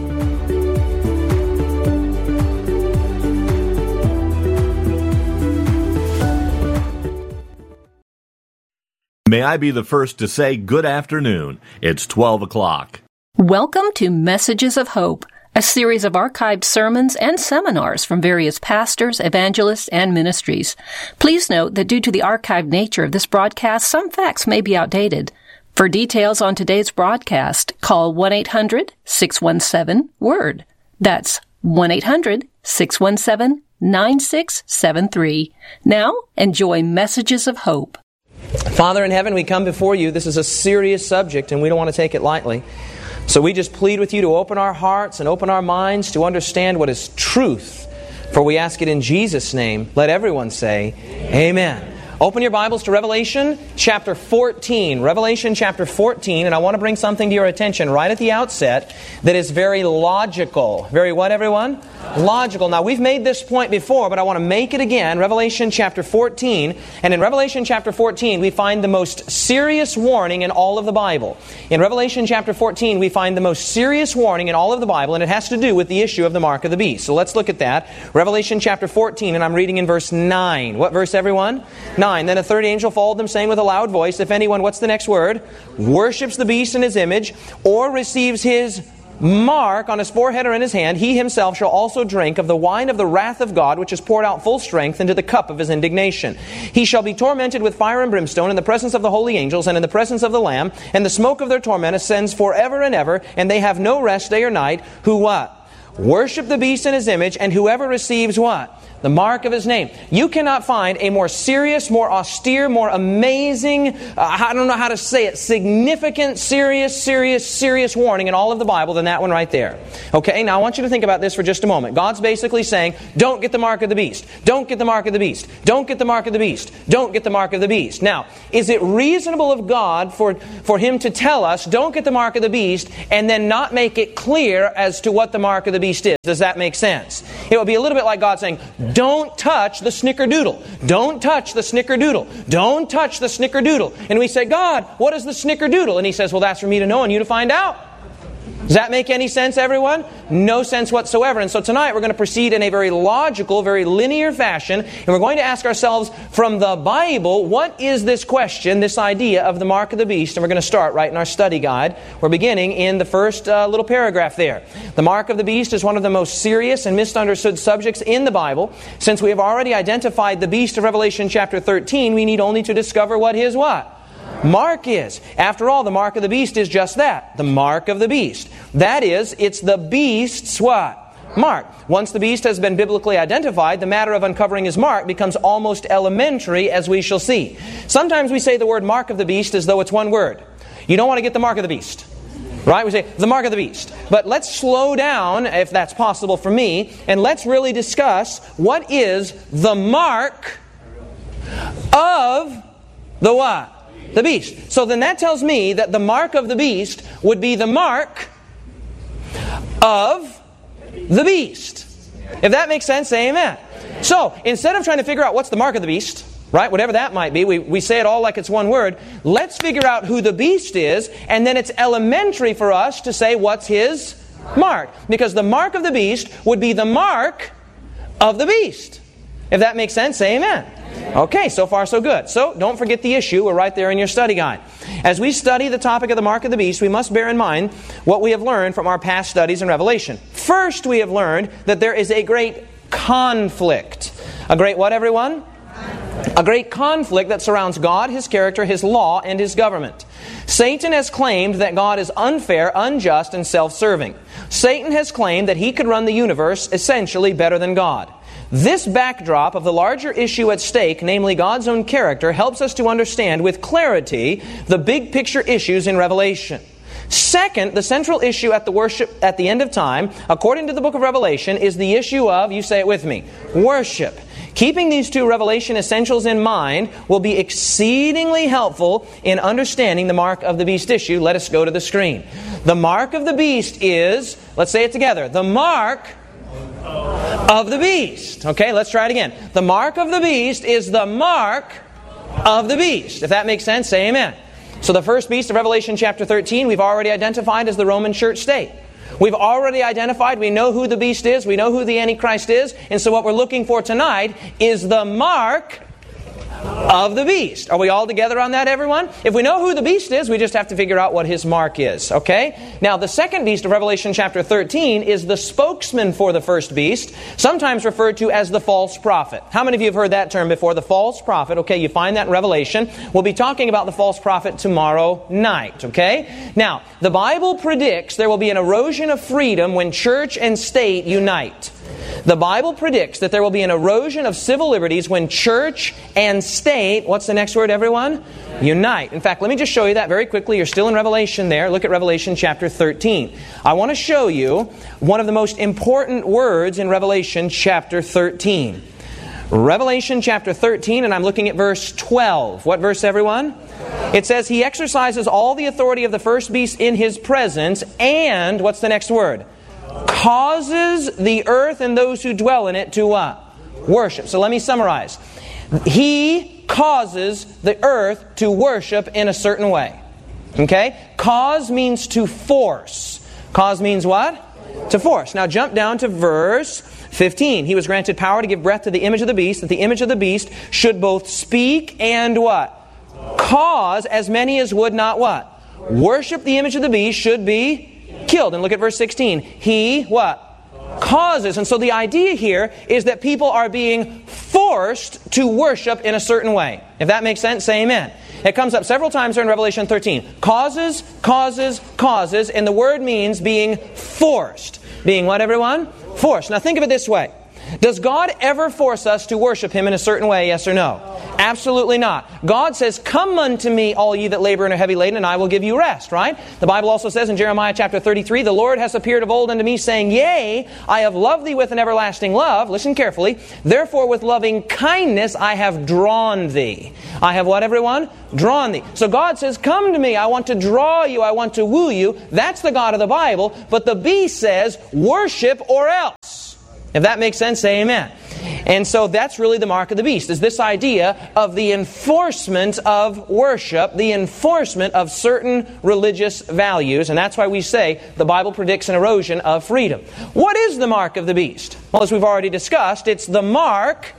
May I be the first to say good afternoon. It's twelve o'clock. Welcome to Messages of Hope, a series of archived sermons and seminars from various pastors, evangelists, and ministries. Please note that due to the archived nature of this broadcast, some facts may be outdated. For details on today's broadcast, call one eight hundred six one seven word. That's one eight hundred six one seven nine six seven three. Now, enjoy Messages of Hope. Father in heaven, we come before you. This is a serious subject, and we don't want to take it lightly. So we just plead with you to open our hearts and open our minds to understand what is truth. For we ask it in Jesus' name. Let everyone say, Amen. Open your Bibles to Revelation chapter fourteen. Revelation chapter fourteen, and I want to bring something to your attention right at the outset that is very logical. Very what, everyone? Logical. Now, we've made this point before, but I want to make it again. Revelation chapter fourteen. And in Revelation chapter fourteen, we find the most serious warning in all of the Bible. In Revelation chapter fourteen, we find the most serious warning in all of the Bible, and it has to do with the issue of the mark of the beast. So let's look at that. Revelation chapter fourteen, and I'm reading in verse nine. What verse, everyone? nine. Then a third angel followed them, saying with a loud voice, if anyone, what's the next word? Worships the beast in his image, or receives his mark on his forehead or in his hand, he himself shall also drink of the wine of the wrath of God, which is poured out full strength into the cup of his indignation. He shall be tormented with fire and brimstone in the presence of the holy angels and in the presence of the Lamb, and the smoke of their torment ascends forever and ever, and they have no rest day or night, who what? Worship the beast in his image, and whoever receives what? The mark of his name. You cannot find a more serious, more austere, more amazing, uh, I don't know how to say it, significant, serious, serious, serious warning in all of the Bible than that one right there. Okay, now I want you to think about this for just a moment. God's basically saying, don't get the mark of the beast. Don't get the mark of the beast. Don't get the mark of the beast. Don't get the mark of the beast. Now, is it reasonable of God for, for Him to tell us, don't get the mark of the beast, and then not make it clear as to what the mark of the beast is? Does that make sense? It would be a little bit like God saying, don't touch the snickerdoodle. Don't touch the snickerdoodle. Don't touch the snickerdoodle. And we say, God, what is the snickerdoodle? And He says, well, that's for me to know and you to find out. Does that make any sense, everyone? No sense whatsoever. And so tonight we're going to proceed in a very logical, very linear fashion. And we're going to ask ourselves from the Bible, what is this question, this idea of the mark of the beast? And we're going to start right in our study guide. We're beginning in the first uh, little paragraph there. The mark of the beast is one of the most serious and misunderstood subjects in the Bible. Since we have already identified the beast of Revelation chapter thirteen, we need only to discover what his what? Mark is. After all, the mark of the beast is just that. The mark of the beast. That is, it's the beast's what? Mark. Once the beast has been biblically identified, the matter of uncovering his mark becomes almost elementary, as we shall see. Sometimes we say the word mark of the beast as though it's one word. You don't want to get the mark of the beast. Right? We say, the mark of the beast. But let's slow down, if that's possible for me, and let's really discuss what is the mark of the what? The beast. So then that tells me that the mark of the beast would be the mark of the beast. If that makes sense, say amen. So instead of trying to figure out what's the mark of the beast, right, whatever that might be, we, we say it all like it's one word, let's figure out who the beast is, and then it's elementary for us to say what's his mark. Because the mark of the beast would be the mark of the beast. If that makes sense, say amen. Okay, so far so good. So don't forget the issue. We're right there in your study guide. As we study the topic of the mark of the beast, we must bear in mind what we have learned from our past studies in Revelation. First, we have learned that there is a great conflict. A great what, everyone? A great conflict that surrounds God, His character, His law, and His government. Satan has claimed that God is unfair, unjust, and self-serving. Satan has claimed that he could run the universe essentially better than God. This backdrop of the larger issue at stake, namely God's own character, helps us to understand with clarity the big picture issues in Revelation. Second, the central issue at the worship at the end of time, according to the book of Revelation, is the issue of, you say it with me, worship. Keeping these two Revelation essentials in mind will be exceedingly helpful in understanding the mark of the beast issue. Let us go to the screen. The mark of the beast is, let's say it together, the mark of the beast. Okay, let's try it again. The mark of the beast is the mark of the beast. If that makes sense, say amen. So the first beast of Revelation chapter thirteen, we've already identified as the Roman church state. We've already identified, we know who the beast is, we know who the Antichrist is, and so what we're looking for tonight is the mark of the beast. Are we all together on that, everyone? If we know who the beast is, we just have to figure out what his mark is, okay? Now, the second beast of Revelation chapter thirteen is the spokesman for the first beast, sometimes referred to as the false prophet. How many of you have heard that term before? The false prophet. Okay, you find that in Revelation. We'll be talking about the false prophet tomorrow night, okay? Now, the Bible predicts there will be an erosion of freedom when church and state unite. The Bible predicts that there will be an erosion of civil liberties when church and state, what's the next word, everyone? Unite. In fact, let me just show you that very quickly. You're still in Revelation there. Look at Revelation chapter thirteen. I want to show you one of the most important words in Revelation chapter thirteen. Revelation chapter thirteen, and I'm looking at verse twelve. What verse, everyone? It says, He exercises all the authority of the first beast in His presence, and, what's the next word? Causes the earth and those who dwell in it to what? Worship. So let me summarize. He causes the earth to worship in a certain way. Okay? Cause means to force. Cause means what? To force. Now jump down to verse fifteen. He was granted power to give breath to the image of the beast, that the image of the beast should both speak and what? Cause as many as would not what? Worship the image of the beast should be killed. And look at verse sixteen. He, what? Causes. And so the idea here is that people are being forced to worship in a certain way. If that makes sense, say amen. It comes up several times here in Revelation thirteen. Causes, causes, causes, and the word means being forced. Being what, everyone? Forced. Now think of it this way. Does God ever force us to worship Him in a certain way, yes or no? Absolutely not. God says, "Come unto me, all ye that labor and are heavy laden, and I will give you rest," right? The Bible also says in Jeremiah chapter thirty-three, "The Lord has appeared of old unto me, saying, Yea, I have loved thee with an everlasting love." Listen carefully. "Therefore with loving kindness I have drawn thee." I have what, everyone? Drawn thee. So God says, "Come to me. I want to draw you. I want to woo you." That's the God of the Bible. But the beast says, "Worship or else." If that makes sense, say amen. And so that's really the mark of the beast, is this idea of the enforcement of worship, the enforcement of certain religious values. And that's why we say the Bible predicts an erosion of freedom. What is the mark of the beast? Well, as we've already discussed, it's the mark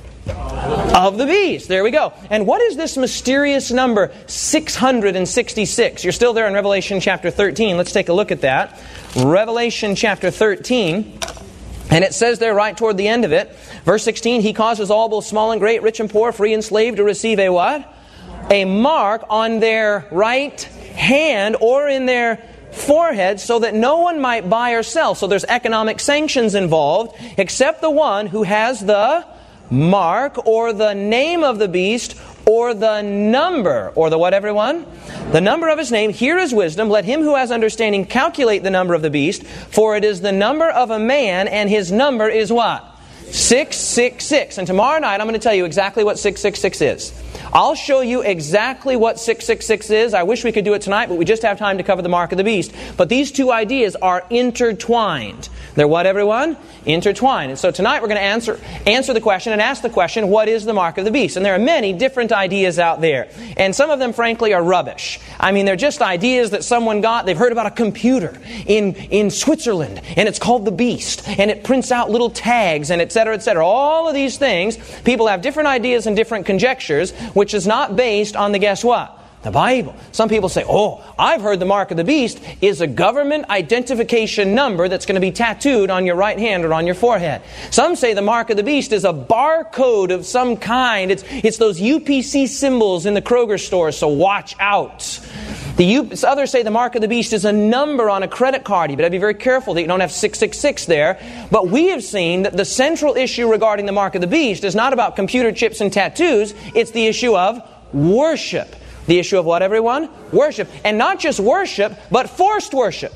of the beast. There we go. And what is this mysterious number, six hundred sixty-six? You're still there in Revelation chapter thirteen. Let's take a look at that. Revelation chapter thirteen. And it says there right toward the end of it, verse sixteen, "He causes all, both small and great, rich and poor, free and slave, to receive a what? A mark on their right hand or in their forehead, so that no one might buy or sell." So there's economic sanctions involved, except the one who has the mark or the name of the beast or the number, or the what, everyone? The number of his name. "Here is wisdom. Let him who has understanding calculate the number of the beast, for it is the number of a man, and his number is what? six six six. And tomorrow night I'm going to tell you exactly what six six six is. I'll show you exactly what six six six is. I wish we could do it tonight, but we just have time to cover the mark of the beast. But these two ideas are intertwined. They're what, everyone? Intertwined. And so tonight we're going to answer answer the question and ask the question, what is the mark of the beast? And there are many different ideas out there. And some of them, frankly, are rubbish. I mean, they're just ideas that someone got. They've heard about a computer in, in Switzerland, and it's called the Beast, and it prints out little tags, and et cetera, et cetera. All of these things, people have different ideas and different conjectures, which is not based on the guess what? The Bible. Some people say, "Oh, I've heard the mark of the beast is a government identification number that's going to be tattooed on your right hand or on your forehead." Some say the mark of the beast is a barcode of some kind. It's, it's those U P C symbols in the Kroger store, so watch out. The U, others say the mark of the beast is a number on a credit card. You better be very careful that you don't have six six six there. But we have seen that the central issue regarding the mark of the beast is not about computer chips and tattoos. It's the issue of worship. The issue of what, everyone? Worship. And not just worship, but forced worship.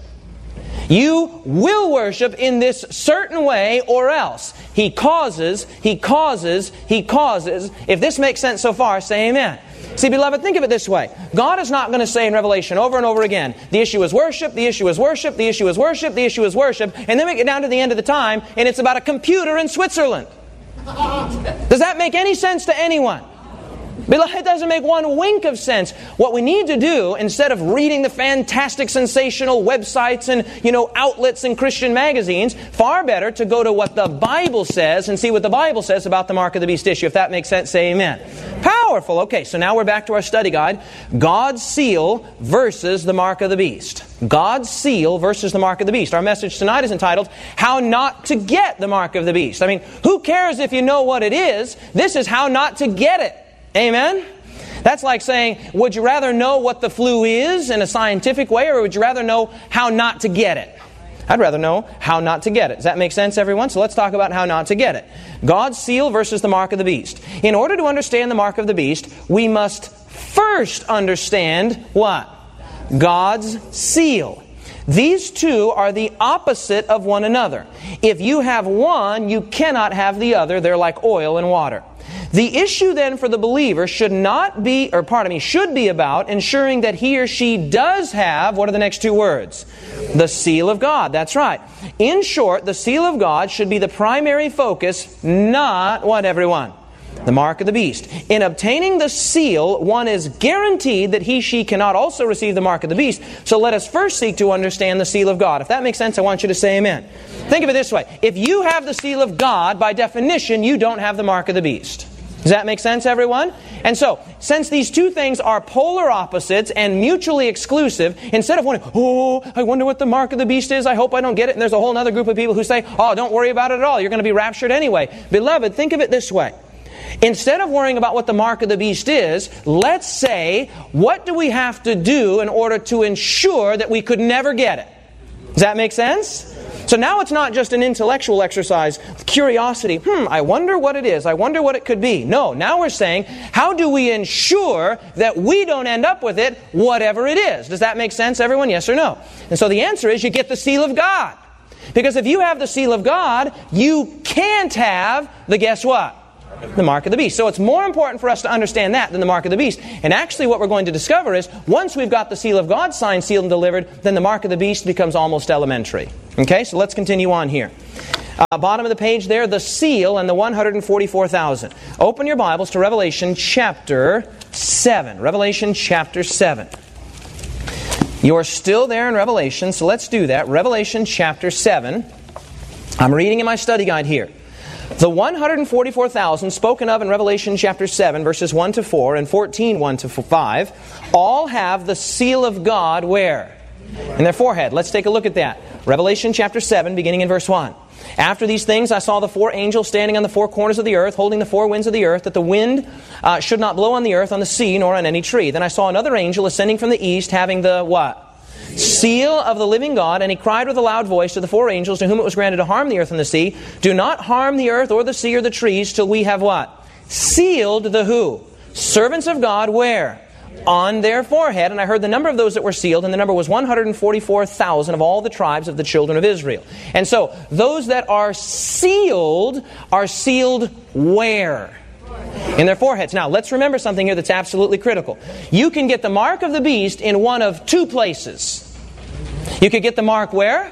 You will worship in this certain way or else. He causes, He causes, He causes. If this makes sense so far, say amen. See, beloved, think of it this way. God is not going to say in Revelation over and over again, the issue is worship, the issue is worship, the issue is worship, the issue is worship, and then we get down to the end of the time, and it's about a computer in Switzerland. Does that make any sense to anyone? Beloved, it doesn't make one wink of sense. What we need to do, instead of reading the fantastic, sensational websites and, you know, outlets and Christian magazines, far better to go to what the Bible says and see what the Bible says about the mark of the beast issue. If that makes sense, say amen. Powerful. Okay, so now we're back to our study guide. God's seal versus the mark of the beast. God's seal versus the mark of the beast. Our message tonight is entitled, How Not to Get the Mark of the Beast. I mean, who cares if you know what it is? This is how not to get it. Amen? That's like saying, would you rather know what the flu is in a scientific way, or would you rather know how not to get it? I'd rather know how not to get it. Does that make sense, everyone? So let's talk about how not to get it. God's seal versus the mark of the beast. In order to understand the mark of the beast, we must first understand what? God's seal. These two are the opposite of one another. If you have one, you cannot have the other. They're like oil and water. The issue then for the believer should not be, or pardon me, should be about ensuring that he or she does have, what are the next two words? The seal of God. That's right. In short, the seal of God should be the primary focus, not what, everyone? The mark of the beast. In obtaining the seal, one is guaranteed that he, she cannot also receive the mark of the beast. So let us first seek to understand the seal of God. If that makes sense, I want you to say amen. Think of it this way. If you have the seal of God, by definition, you don't have the mark of the beast. Does that make sense, everyone? And so, since these two things are polar opposites and mutually exclusive, instead of wondering, oh, I wonder what the mark of the beast is, I hope I don't get it, and there's a whole other group of people who say, oh, don't worry about it at all, you're going to be raptured anyway. Beloved, think of it this way. Instead of worrying about what the mark of the beast is, let's say, what do we have to do in order to ensure that we could never get it? Does that make sense? So now it's not just an intellectual exercise, curiosity. Hmm, I wonder what it is. I wonder what it could be. No, now we're saying, how do we ensure that we don't end up with it, whatever it is? Does that make sense, everyone? Yes or no? And so the answer is you get the seal of God. Because if you have the seal of God, you can't have the guess what? The mark of the beast. So it's more important for us to understand that than the mark of the beast. And actually what we're going to discover is, once we've got the seal of God signed, sealed, and delivered, then the mark of the beast becomes almost elementary. Okay, so let's continue on here. Uh, bottom of the page there, the seal and the one hundred forty-four thousand. Open your Bibles to Revelation chapter seven. Revelation chapter seven. You're still there in Revelation, so let's do that. Revelation chapter seven. I'm reading in my study guide here. The one hundred forty-four thousand spoken of in Revelation chapter seven, verses one to four, and fourteen, one to five, all have the seal of God where? In their forehead. Let's take a look at that. Revelation chapter seven, beginning in verse one. After these things I saw the four angels standing on the four corners of the earth, holding the four winds of the earth, that the wind uh, should not blow on the earth, on the sea, nor on any tree. Then I saw another angel ascending from the east, having the what? Seal of the living God, and he cried with a loud voice to the four angels to whom it was granted to harm the earth and the sea, do not harm the earth or the sea or the trees till we have what? Sealed the who? Servants of God where? On their forehead. And I heard the number of those that were sealed, and the number was one hundred forty-four thousand of all the tribes of the children of Israel. And so, those that are sealed are sealed where? In their foreheads. Now, let's remember something here that's absolutely critical. You can get the mark of the beast in one of two places. You could get the mark where?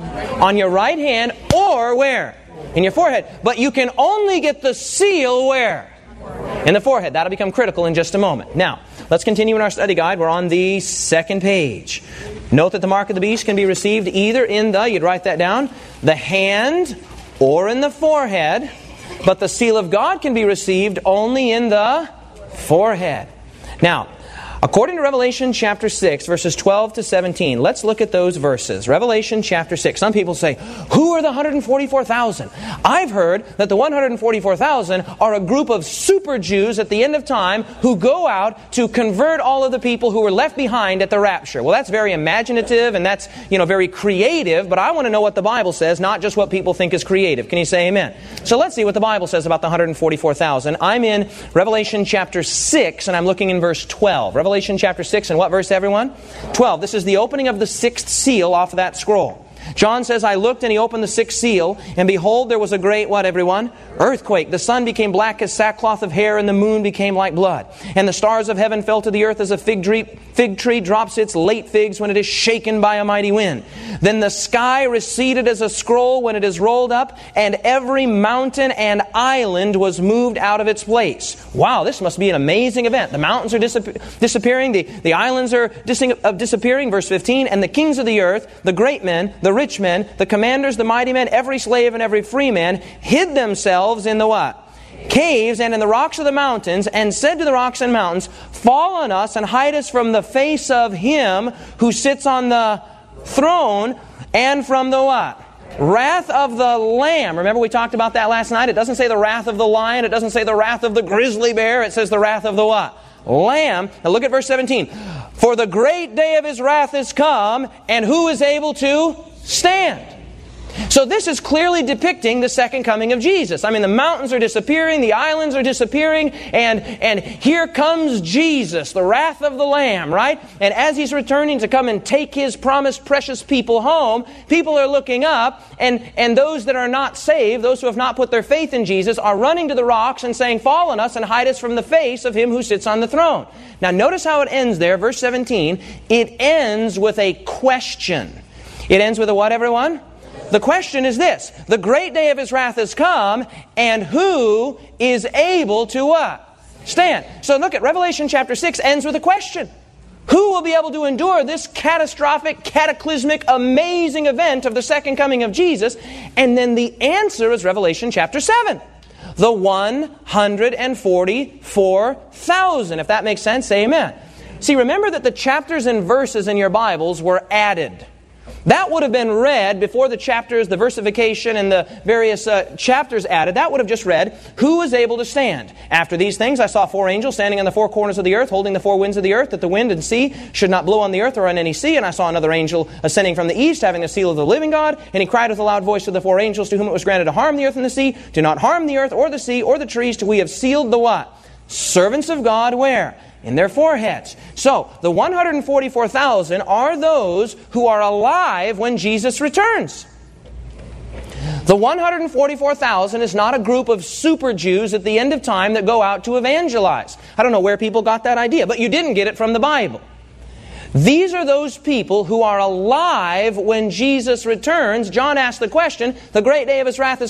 On your right hand, or where? In your forehead. But you can only get the seal where? In the forehead. That'll become critical in just a moment. Now, let's continue in our study guide. We're on the second page. Note that the mark of the beast can be received either in the, you'd write that down, the hand or in the forehead. But the seal of God can be received only in the forehead. Now, according to Revelation chapter six, verses twelve to seventeen, let's look at those verses. Revelation chapter six. Some people say, who are the one hundred forty-four thousand? I've heard that the one hundred forty-four thousand are a group of super Jews at the end of time who go out to convert all of the people who were left behind at the rapture. Well, that's very imaginative and that's, you know, very creative, but I want to know what the Bible says, not just what people think is creative. Can you say amen? So let's see what the Bible says about the one hundred forty-four thousand. I'm in Revelation chapter six, and I'm looking in verse twelve. Revelation chapter six, and what verse, everyone? twelve. This is the opening of the sixth seal off of that scroll. John says, I looked and he opened the sixth seal, and behold, there was a great, what, everyone? Earthquake. The sun became black as sackcloth of hair, and the moon became like blood. And the stars of heaven fell to the earth as a fig tree, fig tree drops its late figs when it is shaken by a mighty wind. Then the sky receded as a scroll when it is rolled up, and every mountain and island was moved out of its place. Wow, this must be an amazing event. The mountains are disap- disappearing, the, the islands are dis- uh, disappearing, verse fifteen, and the kings of the earth, the great men, the rich men, the commanders, the mighty men, every slave and every free man, hid themselves in the what? Caves and in the rocks of the mountains, and said to the rocks and mountains, fall on us and hide us from the face of him who sits on the throne and from the what? Wrath of the Lamb. Remember we talked about that last night? It doesn't say the wrath of the lion. It doesn't say the wrath of the grizzly bear. It says the wrath of the what? Lamb. Now look at verse seventeen. For the great day of his wrath is come, and who is able to stand? So this is clearly depicting the second coming of Jesus. I mean, the mountains are disappearing, the islands are disappearing, and, and here comes Jesus, the wrath of the Lamb, right? And as He's returning to come and take His promised precious people home, people are looking up, and, and those that are not saved, those who have not put their faith in Jesus, are running to the rocks and saying, fall on us and hide us from the face of Him who sits on the throne. Now notice how it ends there, verse seventeen. It ends with a question. It ends with a what, everyone? The question is this. The great day of His wrath has come, and who is able to what? Stand. So look at Revelation chapter six ends with a question. Who will be able to endure this catastrophic, cataclysmic, amazing event of the second coming of Jesus? And then the answer is Revelation chapter seven. The one hundred forty-four thousand. If that makes sense, say amen. See, remember that the chapters and verses in your Bibles were added. That would have been read before the chapters, the versification, and the various uh, chapters added. That would have just read, who is able to stand? After these things I saw four angels standing on the four corners of the earth, holding the four winds of the earth, that the wind and sea should not blow on the earth or on any sea. And I saw another angel ascending from the east, having the seal of the living God. And he cried with a loud voice to the four angels, to whom it was granted to harm the earth and the sea. Do not harm the earth or the sea or the trees, till we have sealed the what? Servants of God where? In their foreheads. So, the one hundred forty-four thousand are those who are alive when Jesus returns. The one hundred forty-four thousand is not a group of super Jews at the end of time that go out to evangelize. I don't know where people got that idea, but you didn't get it from the Bible. These are those people who are alive when Jesus returns. John asked the question, the great day of His wrath is